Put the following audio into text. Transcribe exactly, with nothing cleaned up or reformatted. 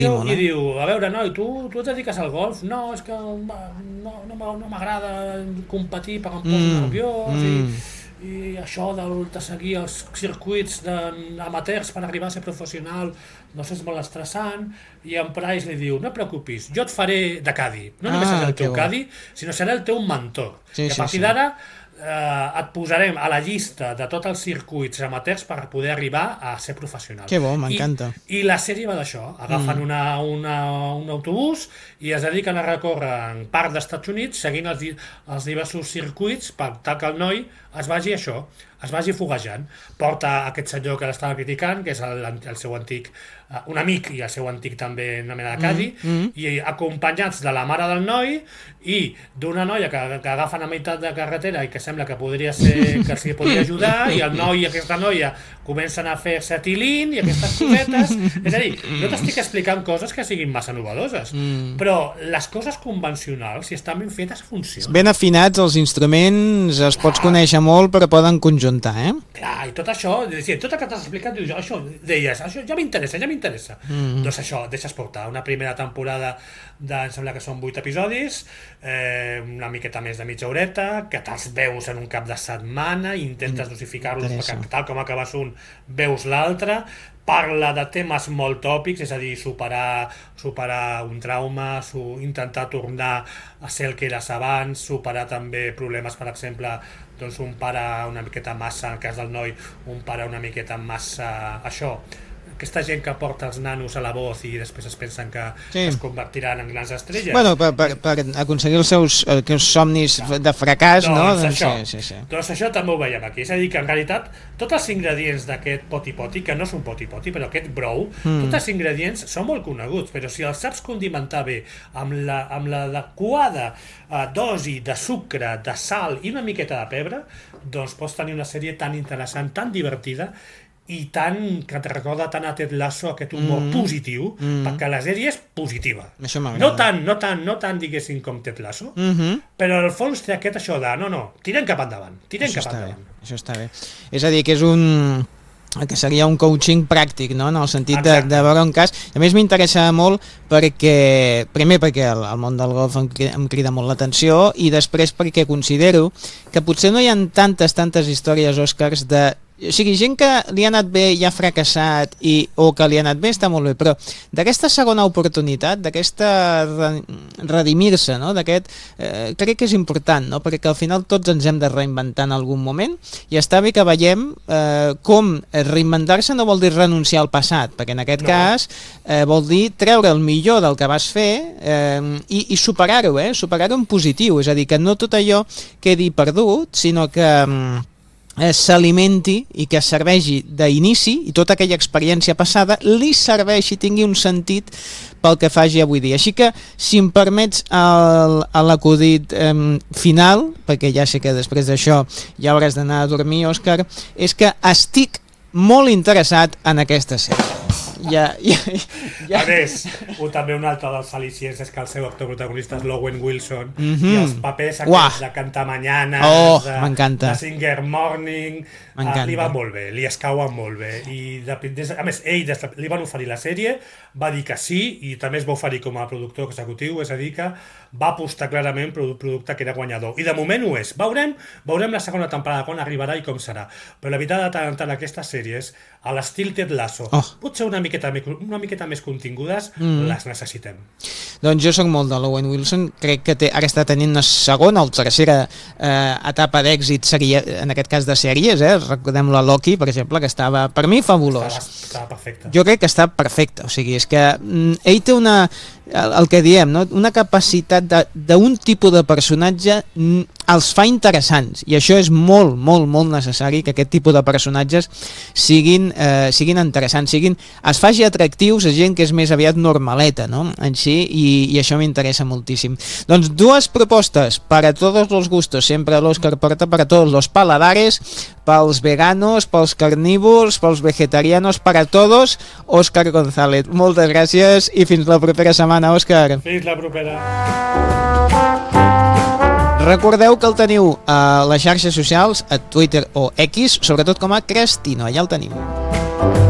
I diu, a veure, noi, tu, tu et dediques al golf? No, és que no, no, no m'agrada competir perquè em poso nerviós i, i això de, de seguir els circuits amateurs per arribar a ser professional no sé, és molt estressant. I en Price li diu, no et preocupis, jo et faré de cadi, no només seré el teu cadi, sinó seré el teu mentor, que a partir d'ara eh, et posarem a la llista de tots els circuits amateurs per poder arribar a ser professional. Que bo, m'encanta. I, I la sèrie va d'això, agafen mm. una, una, un autobús i es dediquen a recórrer en part dels Estats Units seguint els, els diversos circuits per tal que el noi es vagi això, es vagi foguejant. Porta aquest senyor que l'estava criticant, que és el, el seu antic, un amic i el seu antic també una mena de cadi, mm, mm. i acompanyats de la mare del noi i d'una noia que, que agafen a meitat de carretera i que sembla que podria ser que s'hi podria ajudar, i el noi i aquesta noia comencen a fer-se tilín i aquestes cosetes. És a dir, no t'estic explicant coses que siguin massa novedoses, mm. però les coses convencionals, si estan ben fetes, funcionen. Ben afinats els instruments, es pots Clar. conèixer molt, però poden conjuntar, eh? Clar, i tot això, sí, tot el que t'has explicat, dius, això, deies, això ja m'interessa, ja m'interessa. Mm. Doncs això, deixes portar una primera temporada de, em sembla que són vuit episodis, eh, una miqueta més de mitja horeta, que te'ls veus en un cap de setmana, intentes dosificar-los perquè tal com acabes un, veus l'altre, parla de temes molt tòpics, és a dir, superar, superar un trauma, su, intentar tornar a ser el que eres abans, superar també problemes, per exemple, doncs un pare una miqueta massa, en el cas del noi, un pare una miqueta massa, això, aquesta gent que porta els nanos a la voz i després es pensen que sí. es convertiran en grans estrelles. Bueno, per, per, per aconseguir els seus, els seus somnis ja. de fracàs, doncs, no? Doncs això, sí, sí, sí. doncs això també ho veiem aquí. És a dir, que en realitat tots els ingredients d'aquest poti-poti, que no és un poti-poti, però aquest brou, mm. tots els ingredients són molt coneguts, però si els saps condimentar bé amb la, amb l'adequada uh, dosi de sucre, de sal i una miqueta de pebre, doncs pots tenir una sèrie tan interessant, tan divertida, i tant, que et recorda tant a Ted Lasso, aquest humor mm. positiu, mm. perquè la sèrie és positiva. No tant, no tant, no tant, diguéssim, com Ted Lasso, mm -hmm. però al fons té aquest això de, no, no, tirem cap endavant, tirem això cap endavant. Bé, això està bé. És a dir, que és un... que seria un coaching pràctic, no? En el sentit de, de veure un cas. A més, m'interessa molt perquè, primer perquè el, el món del golf em crida, em crida molt l'atenció, i després perquè considero que potser no hi ha tantes, tantes històries, Òscars, de o sigui, gent que li ha anat bé i ha fracassat i, o que li ha anat bé està molt bé, però d'aquesta segona oportunitat, d'aquesta redimir-se, no? D'aquest, eh, crec que és important, no? Perquè al final tots ens hem de reinventar en algun moment, i està bé que veiem eh, com reinventar-se no vol dir renunciar al passat, perquè en aquest no. cas eh, vol dir treure el millor del que vas fer eh, i, i superar-ho, eh? Superar-ho en positiu, és a dir, que no tot allò quedi perdut, sinó que s'alimenti i que serveixi d'inici, i tota aquella experiència passada li serveixi, tingui un sentit pel que faci avui dia. Així que, si em permets l'acudit eh, final, perquè ja sé que després d'això ja hauràs d'anar a dormir, Òscar, és que estic molt interessat en aquesta sèrie. Ja, ja, ja. A més, un, també un altre dels al·licients és que el seu actor protagonista és l'Owen Wilson, mm-hmm. i els papers aquests Uah. de Cantar Mañana, oh, de, de Singer Morning, uh, li va molt bé, li escauen molt bé, i de, des, a més ell des, li van oferir la sèrie, va dir que sí, i també es va oferir com a productor executiu, és a dir que va apostar clarament per un producte que era guanyador, i de moment ho és. Veurem, veurem la segona temporada quan arribarà i com serà, però la veritat de tant en tant aquestes sèries, a l'estil Ted Lasso, oh. potser una miqueta, una miqueta més contingudes, mm. les necessitem. Doncs jo soc molt de l'Owen Wilson, crec que té, ara està tenint una segona o tercera eh, etapa d'èxit, en aquest cas de sèries, eh? Recordem la Loki, per exemple, que estava, per mi, fabulós. Estava, estava perfecte. Jo crec que està perfecte, o sigui, és que mm, ell té una, el, el que diem, no? Una capacitat d'un tipus de personatge mm, els fa interessants, i això és molt, molt, molt necessari, que aquest tipus de personatges siguin, eh, siguin interessants, siguin, es faci atractius a gent que és més aviat normaleta, no? En si, i, i això m'interessa moltíssim. Doncs dues propostes per a tots els gustos, sempre l'Òscar porta per a tots els paladares, pels veganos, pels carnívors, pels vegetarianos, per a tots, Òscar González. Moltes gràcies i fins la propera setmana, Òscar. Fins la propera. Recordeu que el teniu a les xarxes socials, a Twitter o X, sobretot com a Crestino, allà el tenim.